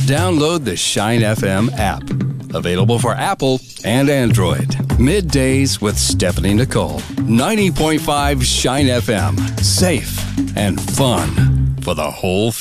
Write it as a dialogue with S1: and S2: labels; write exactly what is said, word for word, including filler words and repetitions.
S1: Download the Shine F M app. Available for Apple and Android. Middays with Stephanie Nicole. ninety point five Shine F M. Safe and fun for the whole family.